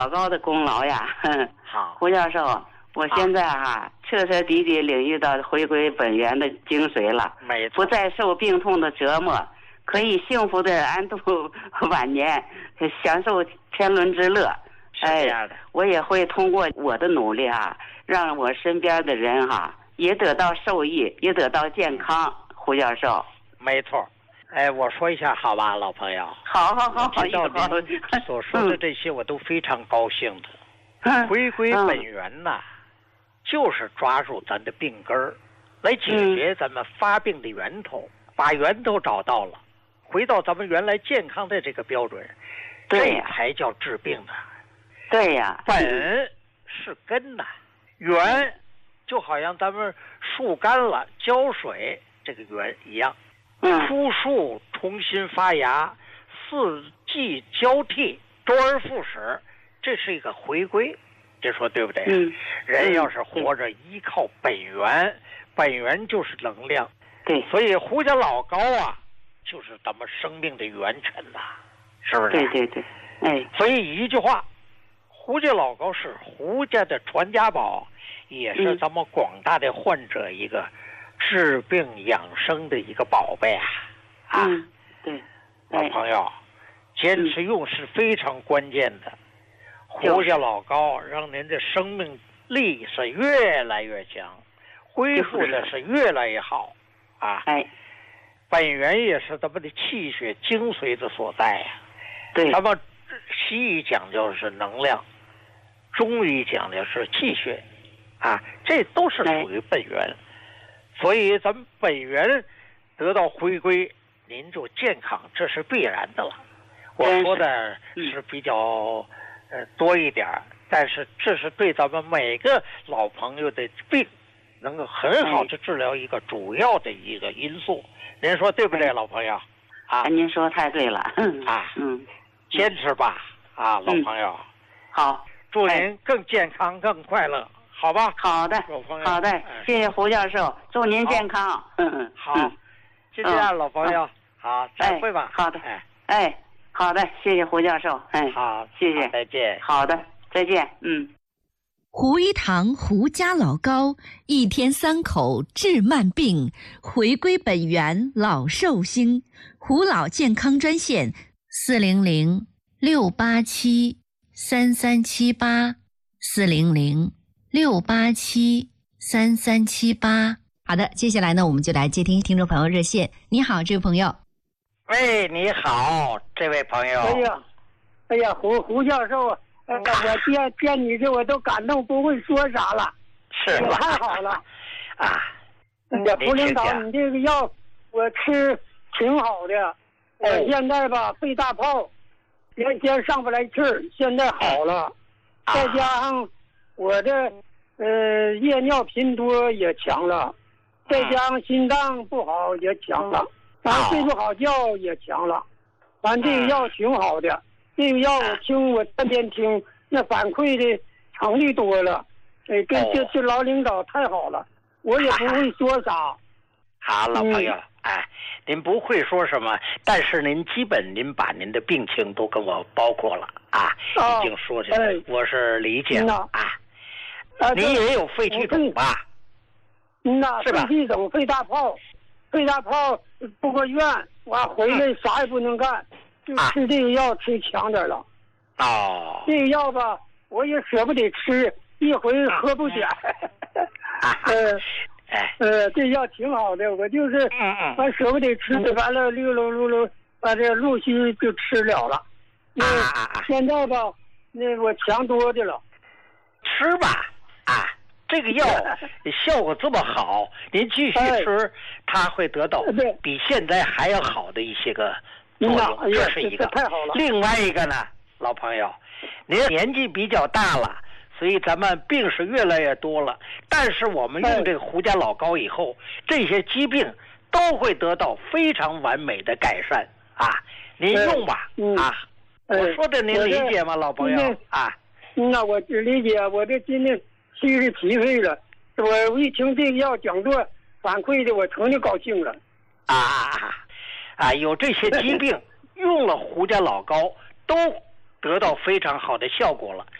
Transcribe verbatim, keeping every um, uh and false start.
老高的功劳呀。 好， 胡教授，我现在哈、啊、彻彻底底领域到回归本源的精髓了， 没错， 不再受病痛的折磨，可以幸福的安度晚年，享受天伦之乐。 是这样的、 哎，我也会通过我的努力啊，让我身边的人哈、啊、也得到受益，也得到健康。胡教授， 没错。哎，我说一下好吧，老朋友。 好好好好， 听到您所说的这些，我都非常高兴的。 嗯、 回归本源呐、嗯，就是抓住咱的病根儿，来解决咱们发病的源头，嗯、把源头找到了，回到咱们原来健康的这个标准， 对这才叫治病的。 对呀， 本是根呐，源就好像咱们树干了浇水这个源一样。枯树重新发芽，四季交替，周而复始，这是一个回归，这说对不对？ 嗯， 人要是活着依靠本源，本源就是能量。 对， 所以胡家老高啊，就是咱们生命的元辰呐、啊，是不是？ 对对对，哎， 所以一句话，胡家老高是胡家的传家宝，也是咱们广大的患者一个。治病养生的一个宝贝啊！啊， 嗯、对， 老朋友，坚持用是非常关键的。 嗯、 胡家老高让您的生命力是越来越强，恢复的是越来越好啊！ 哎， 本源也是咱们的气血精髓的所在呀、啊。 对， 咱们西医讲究是能量，中医讲究是气血，啊，这都是属于本源。哎，所以咱们本源得到回归，您就健康，这是必然的了。我说的是比较呃多一点，但是这是对咱们每个老朋友的病能够很好的治疗一个主要的一个因素。您说对不对，老朋友？啊， 您说太对了。 啊， 嗯， 坚持吧，啊，老朋友。 嗯、好， 祝您更健康、更快乐。好吧， 好的，好的，哎、谢谢胡教授，祝您健康。嗯， 好，嗯、就这样，老朋友，嗯、好，再会吧。 哎、好的，哎，哎，好的，谢谢胡教授，哎， 好， 谢谢， 再见。 好的，再见，嗯。 胡一堂胡家老高，一天三口治慢病，回归本源老寿星。胡老健康专线：四零零六八七三三七八，四零零。六八七三三七八。好的，接下来呢，我们就来接听听众朋友热线。你好，这位朋友。 喂，你好，这位朋友。 哎呀，哎呀，胡胡教授，呃，我见见你这我都感动，不会说啥了。 是吧？ 太好了。 啊， 这胡领导，你这个药我吃挺好的。我、哦、现在吧，肺大泡，原先上不来气儿，现在好了，啊、再加上。我的呃夜尿频多也强了，再加上心脏不好也强了，完睡不好觉也强了，完这个药挺好的，这个药我听我天天听，那反馈的成绩多了，哎，跟这这老领导太好了，我也不会说啥。 好，老朋友，嗯、哎，您不会说什么，但是您基本您把您的病情都跟我包括了啊， 哦、 已经说起来，哎、我是理解了啊。 啊， 你也有肺气肿吧？ 嗯呐，肺气肿、肺大泡，肺大泡住个院，完回来啥也不能干，就吃这个药吃强点了。 哦， 这个药吧，我也舍不得吃，一回喝不点。呃，呃，这药挺好的，我就是完舍不得吃，完了溜溜溜溜，把这陆续就吃了了。那现在吧，那我强多的了。 吃吧。啊，这个药效果这么好，您继续吃，哎、它会得到比现在还要好的一些个作用， 哎、 这是一个。 太好了。 另外一个呢，老朋友，您年纪比较大了，所以咱们病是越来越多了。但是我们用这个胡家老高以后，哎、这些疾病都会得到非常完美的改善啊！您用吧， 哎嗯、 啊， 哎、 我说的您理解吗，老朋友啊？ 那我理解，我这今天。七十七岁了，我一听这个药讲座反馈的，我成就高兴了。 啊啊！有这些疾病，用了胡家老高都得到非常好的效果了。